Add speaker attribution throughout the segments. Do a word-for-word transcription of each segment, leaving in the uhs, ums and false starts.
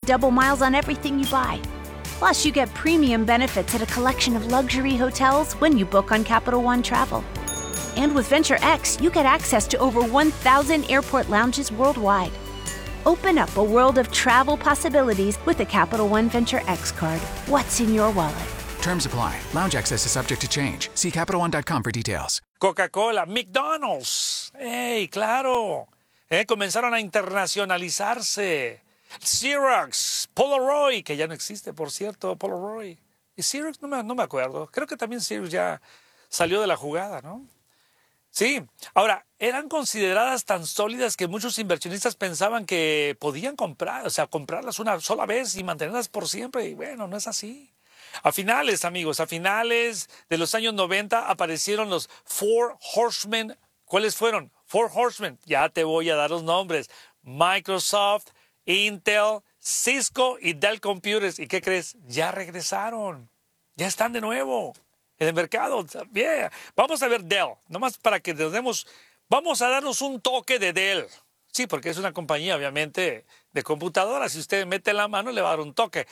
Speaker 1: double miles on everything you buy. Plus, you get premium benefits at a collection of luxury hotels when you book on Capital One Travel. And with Venture X, you get access to over one thousand airport lounges worldwide. Open up a world of travel possibilities with the Capital One Venture X card. What's in your wallet?
Speaker 2: Terms apply. Lounge access is subject to change. See Capital One dot com for details.
Speaker 3: Coca-Cola, McDonald's. ¡Ey, claro! Eh, comenzaron a internacionalizarse. Xerox, Polaroid, que ya no existe, por cierto, Polaroid. Y Xerox, no me, no me acuerdo. Creo que también Xerox ya salió de la jugada, ¿no? Sí. Ahora, eran consideradas tan sólidas que muchos inversionistas pensaban que podían comprar, o sea, comprarlas una sola vez y mantenerlas por siempre. Y bueno, no es así. A finales, amigos, a finales de los años noventa aparecieron los Four Horsemen. ¿Cuáles fueron? Four Horsemen. Ya te voy a dar los nombres. Microsoft, Intel, Cisco y Dell Computers. ¿Y qué crees? Ya regresaron. Ya están de nuevo en el mercado. Bien. Vamos a ver Dell. Nomás para que nos demos... Vamos a darnos un toque de Dell. Sí, porque es una compañía, obviamente, de computadoras. Si usted mete la mano, le va a dar un toque.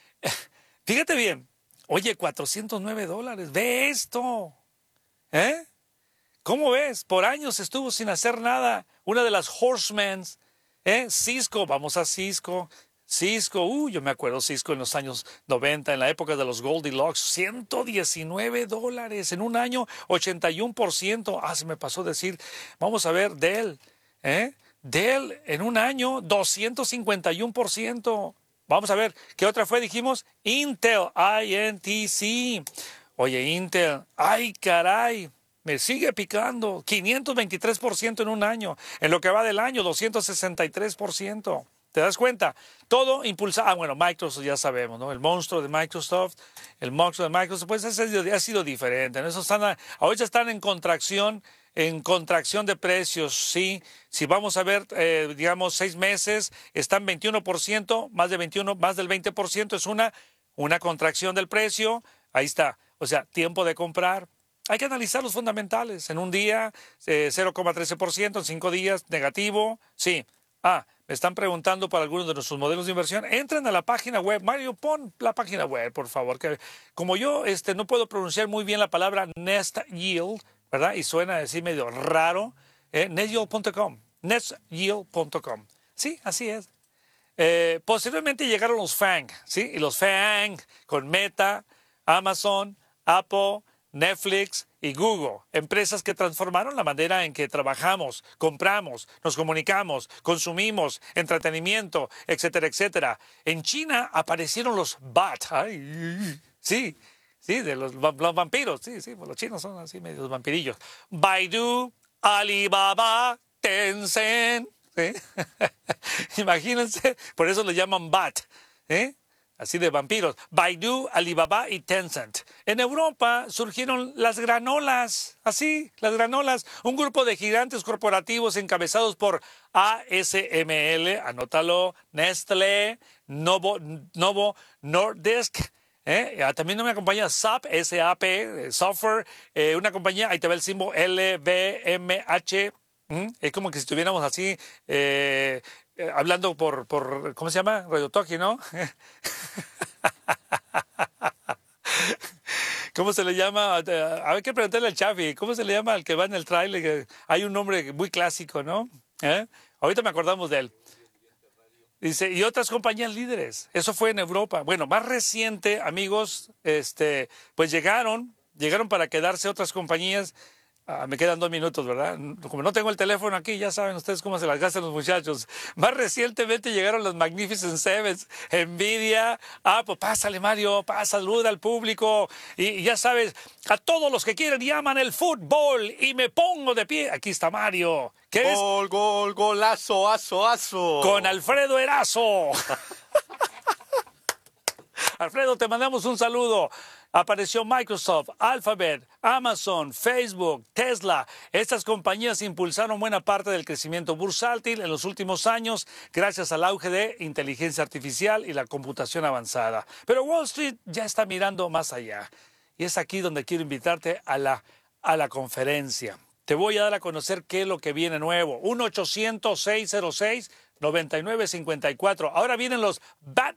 Speaker 3: Fíjate bien. Oye, cuatrocientos nueve dólares. Ve esto. ¿Eh? ¿Cómo ves? Por años estuvo sin hacer nada. Una de las Horsemans. ¿Eh? Cisco. Vamos a Cisco. Cisco. Uh, yo me acuerdo Cisco en los años noventa, en la época de los Goldilocks. ciento diecinueve dólares. En un año, ochenta y uno por ciento. Ah, se me pasó decir. Vamos a ver, Dell. ¿Eh? Dell en un año, doscientos cincuenta y uno por ciento. Vamos a ver, ¿qué otra fue? Dijimos Intel, I N T C. Oye, Intel, ay caray, me sigue picando. quinientos veintitrés por ciento en un año. En lo que va del año, doscientos sesenta y tres por ciento. ¿Te das cuenta? Todo impulsado. Ah, bueno, Microsoft ya sabemos, ¿no? El monstruo de Microsoft, el monstruo de Microsoft, pues ese ha sido diferente, ¿no? Eso están, ahorita están en contracción. En contracción de precios, sí. Si vamos a ver, eh, digamos, seis meses, están veintiuno por ciento, más de veintiuno, más del veinte por ciento es una, una contracción del precio. Ahí está. O sea, tiempo de comprar. Hay que analizar los fundamentales. En un día, eh, cero coma trece por ciento, en cinco días, negativo. Sí. Ah, me están preguntando por algunos de nuestros modelos de inversión. Entren a la página web. Mario, pon la página web, por favor. Que como yo este, no puedo pronunciar muy bien la palabra Nest Yield, ¿verdad? Y suena así medio raro. Eh, net yield punto com. net yield punto com. Sí, así es. Eh, posteriormente llegaron los FANG, ¿sí? Y los FANG con Meta, Amazon, Apple, Netflix y Google. Empresas que transformaron la manera en que trabajamos, compramos, nos comunicamos, consumimos, entretenimiento, etcétera, etcétera. En China aparecieron los B A T. Ay, sí. Sí, de los, los vampiros, sí, sí, los chinos son así medios vampirillos. Baidu, Alibaba, Tencent, ¿sí? Imagínense, por eso le llaman B A T, ¿eh? Así de vampiros. Baidu, Alibaba y Tencent. En Europa surgieron las granolas, así, las granolas. Un grupo de gigantes corporativos encabezados por A S M L, anótalo, Nestlé, Novo, Novo Nordisk. ¿Eh? También una compañía S A P, S A P, Software, eh, una compañía, ahí te va el símbolo L V M H. ¿Mm? Es como que si estuviéramos así, eh, eh, hablando por, por, ¿cómo se llama? Radio Talkie, ¿no? ¿Cómo se le llama? A ver, que preguntarle al Chavi, ¿cómo se le llama al que va en el trailer? Hay un nombre muy clásico, ¿no? ¿Eh? Ahorita me acordamos de él. Dice, y otras compañías líderes. Eso fue en Europa. Bueno, más reciente, amigos, este, pues llegaron, llegaron para quedarse otras compañías. Ah, me quedan dos minutos, ¿verdad? Como no tengo el teléfono aquí, ya saben ustedes cómo se las gastan los muchachos. Más recientemente llegaron los Magnificent Seven, Nvidia. Ah, pues pásale, Mario, pasa, saluda al público. Y, y ya sabes, a todos los que quieren llaman el fútbol y me pongo de pie. Aquí está Mario. ¿Qué es?
Speaker 4: Gol, gol, golazo, aso, aso.
Speaker 3: Con Alfredo Erazo. Alfredo, te mandamos un saludo. Apareció Microsoft, Alphabet, Amazon, Facebook, Tesla. Estas compañías impulsaron buena parte del crecimiento bursátil en los últimos años gracias al auge de inteligencia artificial y la computación avanzada. Pero Wall Street ya está mirando más allá. Y es aquí donde quiero invitarte a la, a la conferencia. Te voy a dar a conocer qué es lo que viene nuevo. uno ochocientos, seiscientos seis, noventa y nueve cincuenta y cuatro. Ahora vienen los Bat